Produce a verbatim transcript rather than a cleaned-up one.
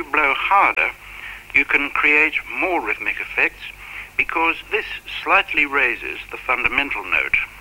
you blow harder, you can create more rhythmic effects because this slightly raises the fundamental note.